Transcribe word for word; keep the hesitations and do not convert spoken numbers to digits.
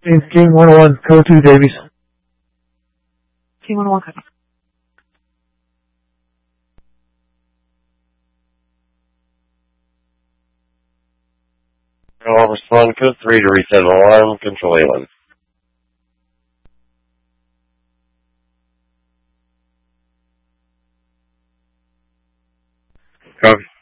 King, King one oh one, code two, Davies. King one oh one, copy. I'll respond code three to reset alarm, control A one. Copy.